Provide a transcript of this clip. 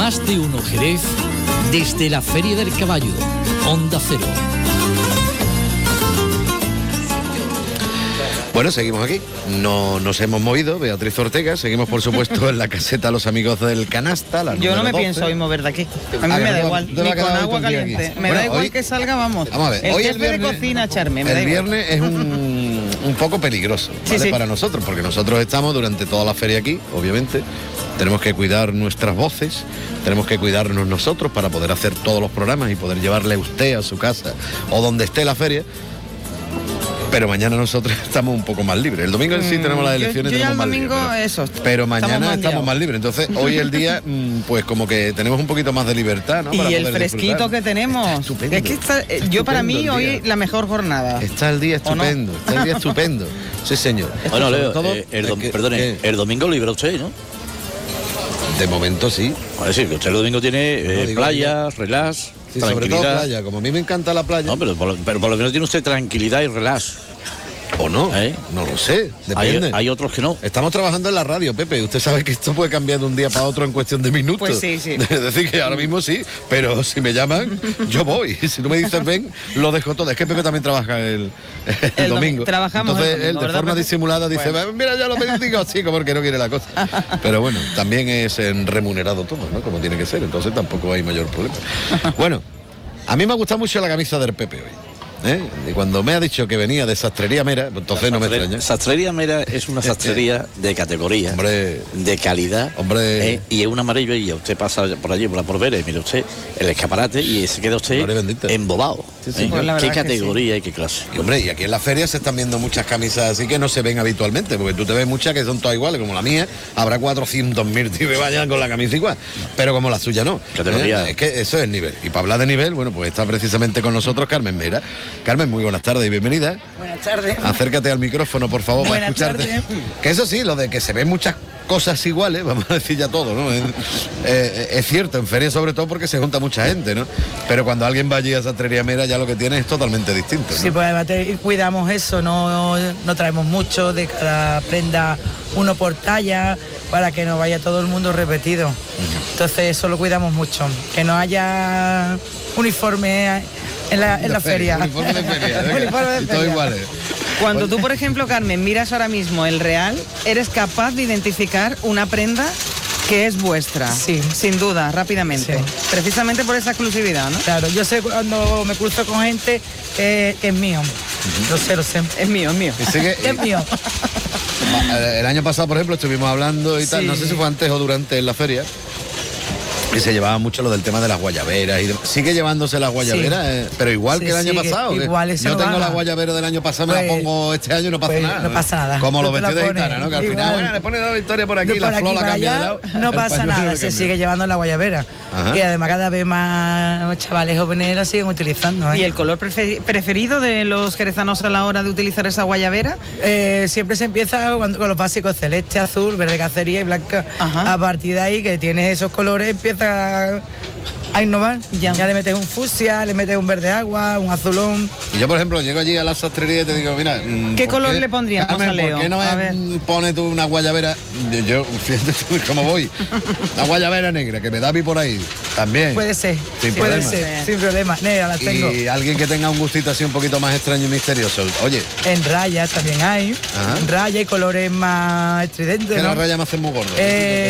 Más de Uno Jerez, desde la Feria del Caballo, Onda Cero. Bueno, seguimos aquí, no nos hemos movido, Beatriz Ortega, seguimos por supuesto en la caseta Los Amigos del Canasta. Yo no me 12. Pienso hoy mover de aquí, a mí me da igual, ni con agua caliente, me da igual hoy, que salga, vamos a ver, el hoy jefe de cocina echarme, el viernes es un poco peligroso, ¿vale? Sí. Para nosotros, porque nosotros estamos durante toda la feria aquí, obviamente, tenemos que cuidar nuestras voces, tenemos que cuidarnos nosotros para poder hacer todos los programas y poder llevarle a usted a su casa o donde esté la feria. Pero mañana nosotros estamos un poco más libres. El domingo en sí tenemos las elecciones. Yo ya el domingo libres, eso. Pero mañana estamos más libres. Entonces hoy el día, pues como que tenemos un poquito más de libertad, ¿no? Para y el fresquito disfrutar. Que tenemos. Es que yo para mí hoy la mejor jornada. Está el día estupendo. ¿No? Está el día estupendo. Sí, señor. Bueno, Leo, el domingo libre usted, ¿no? De momento sí. Es decir, que usted el domingo tiene playa, relax. Sí, sobre todo playa, como a mí me encanta la playa. No, pero por lo menos tiene usted tranquilidad y relax. ¿O no? No lo sé, depende. Hay otros que no. Estamos trabajando en la radio, Pepe. Usted sabe que esto puede cambiar de un día para otro en cuestión de minutos. Pues sí, sí. Es decir, que ahora mismo sí, pero si me llaman, yo voy. Si tú me dices ven, lo dejo todo. Es que Pepe también trabaja el domingo. Trabajamos entonces el domingo, él de forma disimulada dice, mira, ya lo digo así, como que no quiere la cosa. Pero bueno, también es remunerado todo, ¿no? Como tiene que ser. Entonces tampoco hay mayor problema. Bueno, a mí me ha gustado mucho la camisa del Pepe hoy. Y cuando me ha dicho que venía de Sastrería Mera, entonces no me extraña. Sastrería Mera es una sastrería de categoría, hombre, de calidad, hombre, y es una maravilla. Usted pasa por allí, por la Porvera, y mire usted el escaparate y se queda usted embobado. Sí, pues qué categoría y qué clase. Y hombre, y aquí en la feria se están viendo muchas camisas así que no se ven habitualmente, porque tú te ves muchas que son todas iguales, como la mía, habrá 400.000 tíos que vayan con la camisa igual, pero como la suya no. Es que eso es el nivel. Y para hablar de nivel, bueno, pues está precisamente con nosotros Carmen Mera. Carmen, muy buenas tardes y bienvenida. Buenas tardes. Acércate al micrófono, por favor, buenas para escucharte. Tardes. Que eso sí, lo de que se ven muchas cosas iguales, vamos a decir ya todo, ¿no? Es cierto, en feria sobre todo porque se junta mucha gente, ¿no? Pero cuando alguien va allí a Sastrería Mera ya lo que tiene es totalmente distinto, ¿no? Sí, pues además cuidamos eso, no traemos mucho, de cada prenda uno por talla, para que no vaya todo el mundo repetido. Entonces eso lo cuidamos mucho, que no haya uniforme en la feria. Uniforme de feria. Todo iguales. Cuando tú, por ejemplo, Carmen, miras ahora mismo el Real, eres capaz de identificar una prenda que es vuestra, sí, sin duda, rápidamente, sí. Precisamente por esa exclusividad, ¿no? Claro, yo sé cuando me cruzo con gente que es mío, lo sé. Es mío. Es mío. El año pasado, por ejemplo, estuvimos hablando y tal, no sé si fue antes o durante la feria, y se llevaba mucho lo del tema de las guayaberas y sigue llevándose las guayaberas, pero igual que el año pasado. Igual yo tengo la guayabera del año pasado, me la pongo este año y no pasa nada. No pasa nada. Como los vestidos de gitana, ¿no? Que al final, bueno, le pone la victoria por aquí, la flor la cambia de lado. No pasa nada, se sigue llevando la guayabera. Y además cada vez más chavales jóvenes la siguen utilizando. ¿Y el color preferido de los jerezanos a la hora de utilizar esa guayabera? Siempre se empieza con los básicos celeste, azul, verde cacería y blanca. A partir de ahí que tienes esos colores empieza a innovar. Ya le metes un fucsia, le metes un verde agua, un azulón. Y yo, por ejemplo, llego allí a la sastrería y te digo, mira, ¿qué color le pondríamos a Leo? ¿Por qué no me pones tú una guayabera? Yo, fíjate tú cómo voy. Una guayabera negra que me da a mí por ahí. También. Puede ser. Sin problema. Sin problema. Negra la tengo. Y alguien que tenga un gustito así un poquito más extraño y misterioso. Oye. En rayas también hay. En rayas y colores más estridentes. Que las rayas me hacen muy gordo.